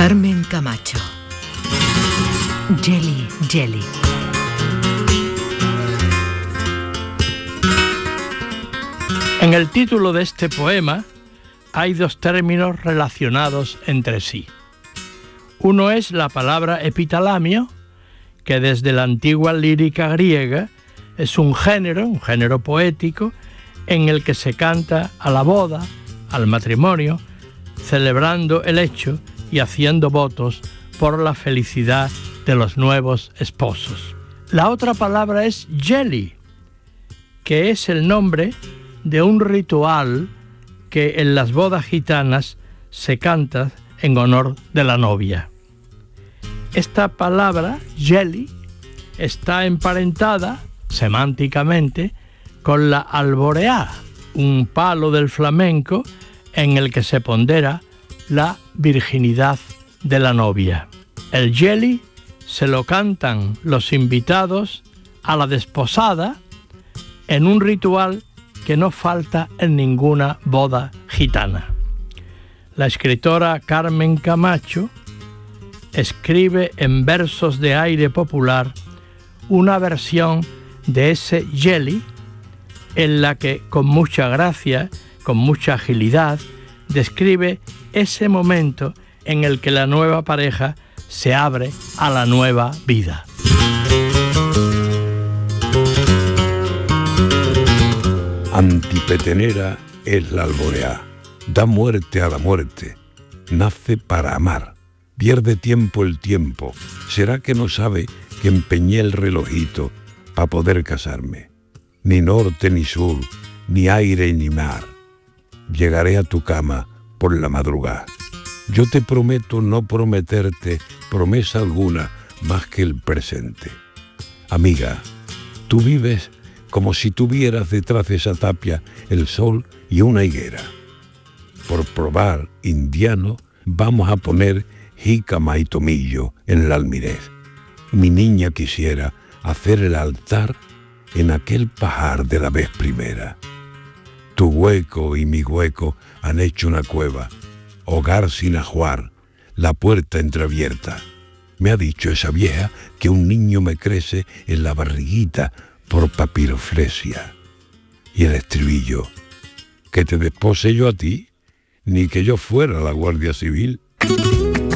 Carmen Camacho. Jelly, Jelly. En el título de este poema hay dos términos relacionados entre sí. Uno es la palabra epitalamio, que desde la antigua lírica griega es un género poético en el que se canta a la boda, al matrimonio, celebrando el hecho y haciendo votos por la felicidad de los nuevos esposos. La otra palabra es jelly, que es el nombre de un ritual que en las bodas gitanas se canta en honor de la novia. Esta palabra, jelly, está emparentada semánticamente con la alboreá, un palo del flamenco en el que se pondera la virginidad de la novia. El jelly se lo cantan los invitados a la desposada en un ritual que no falta en ninguna boda gitana. La escritora Carmen Camacho escribe en versos de aire popular una versión de ese jelly en la que con mucha gracia, con mucha agilidad, describe ese momento en el que la nueva pareja se abre a la nueva vida. Antipetenera es la alboreá, da muerte a la muerte, nace para amar, pierde tiempo el tiempo, será que no sabe que empeñé el relojito pa' poder casarme, ni norte ni sur, ni aire ni mar, llegaré a tu cama por la madrugada. Yo te prometo no prometerte promesa alguna más que el presente. Amiga, tú vives como si tuvieras detrás de esa tapia el sol y una higuera. Por probar indiano, vamos a poner jícama y tomillo en la almirez. Mi niña quisiera hacer el altar en aquel pajar de la vez primera. Tu hueco y mi hueco han hecho una cueva, hogar sin ajuar, la puerta entreabierta. Me ha dicho esa vieja que un niño me crece en la barriguita por papiroflesia. Y el estribillo, que te despose yo a ti, ni que yo fuera la Guardia Civil.